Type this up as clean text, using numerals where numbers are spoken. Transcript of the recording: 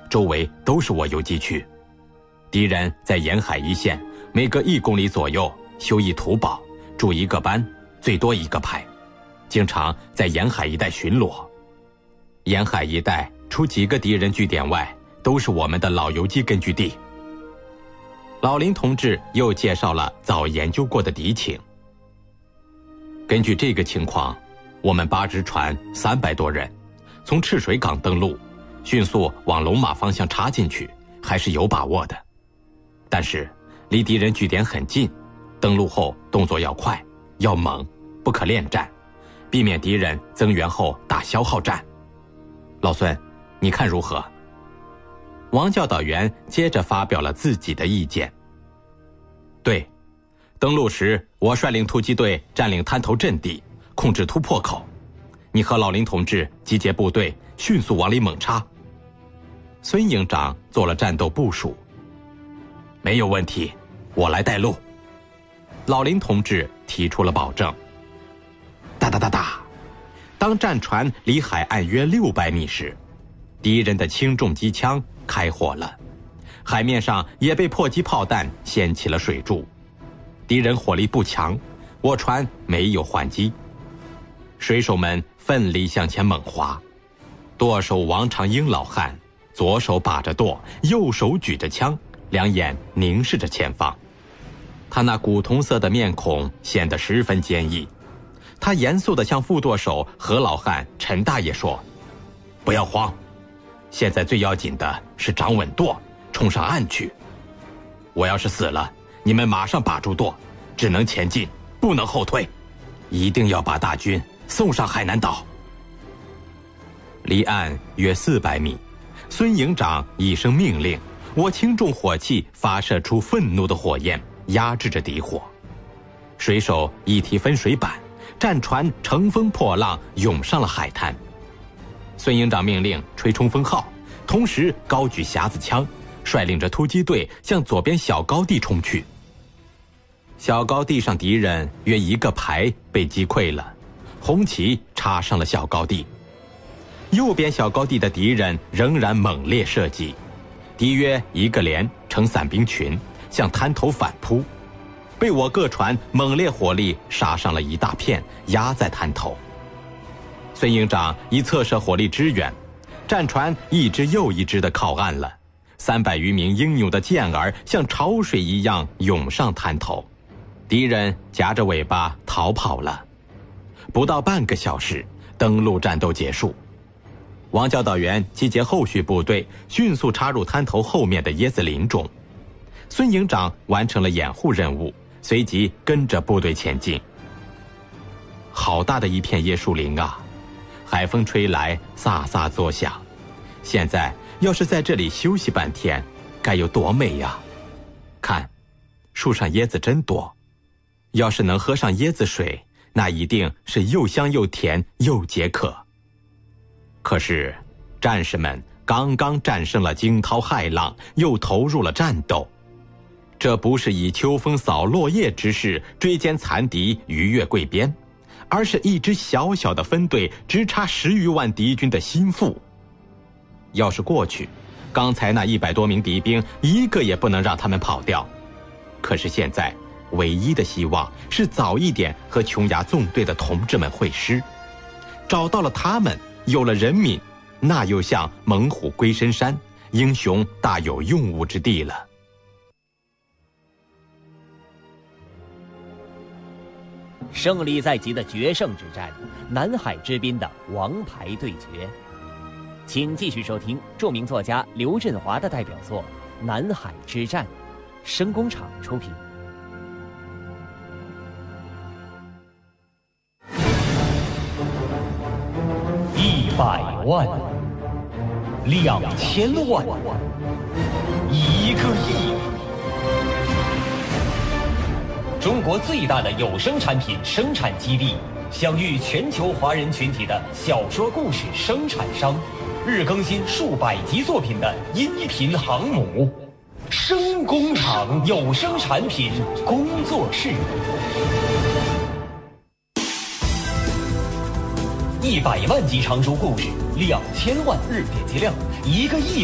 周围都是我游击区。敌人在沿海一线，每隔1公里左右修一土堡，驻1个班，最多1个排，经常在沿海一带巡逻。沿海一带除几个敌人据点外，都是我们的老游击根据地。老林同志又介绍了早研究过的敌情。根据这个情况，我们8只船300多人，从赤水港登陆，迅速往龙马方向插进去，还是有把握的。但是离敌人据点很近，登陆后动作要快，要猛，不可恋战，避免敌人增援后打消耗战。老孙，你看如何？王教导员接着发表了自己的意见。对，登陆时我率领突击队占领滩头阵地，控制突破口，你和老林同志集结部队，迅速往里猛插。孙营长做了战斗部署。没有问题，我来带路。老林同志提出了保证。哒哒哒哒，当战船离海岸约600米时，敌人的轻重机枪开火了，海面上也被迫击炮弹掀起了水柱。敌人火力不强，我船没有还击。水手们奋力向前猛划，舵手王长英老汉左手把着舵，右手举着枪，两眼凝视着前方。他那古铜色的面孔显得十分坚毅。他严肃地向副舵手何老汉陈大爷说：不要慌，现在最要紧的是掌稳舵，冲上岸去。我要是死了，你们马上把住舵，只能前进，不能后退，一定要把大军送上海南岛。离岸约400米，孙营长一声命令，我轻重火器发射出愤怒的火焰，压制着敌火。水手一提分水板，战船乘风破浪涌上了海滩。孙营长命令吹冲锋号，同时高举匣子枪，率领着突击队向左边小高地冲去。小高地上敌人约1个排被击溃了，红旗插上了小高地。右边小高地的敌人仍然猛烈射击，敌约1个连成伞兵群向滩头反扑，被我各船猛烈火力杀伤了一大片，压在滩头。孙营长以侧射火力支援，战船一支又一支地靠岸了，300余名英勇的健儿像潮水一样涌上滩头，敌人夹着尾巴逃跑了。不到半个小时，登陆战斗结束。王教导员集结后续部队，迅速插入滩头后面的椰子林中。孙营长完成了掩护任务，随即跟着部队前进。好大的一片椰树林啊，海风吹来飒飒作响，现在要是在这里休息半天，该有多美呀！看，树上椰子真多，要是能喝上椰子水，那一定是又香又甜又解渴。可是战士们刚刚战胜了惊涛骇浪，又投入了战斗，这不是以秋风扫落叶之势追歼残敌逾越贵边，而是一支小小的分队直插10余万敌军的心腹。要是过去，刚才那100多名敌兵一个也不能让他们跑掉。可是现在唯一的希望是早一点和琼崖纵队的同志们会师，找到了他们，有了人民，那又像猛虎归深山，英雄大有用武之地了。 胜利在即的决胜之战，南海之滨的王牌对决。请继续收听著名作家刘振华的代表作《南海之战》，声工厂出品。 100万、2000万、1个亿。中国最大的有声产品生产基地，享誉全球华人群体的小说故事生产商，日更新数百集作品的音频航母，声工厂有声产品工作室。100万集长寿故事，2000万日点击量，1个亿。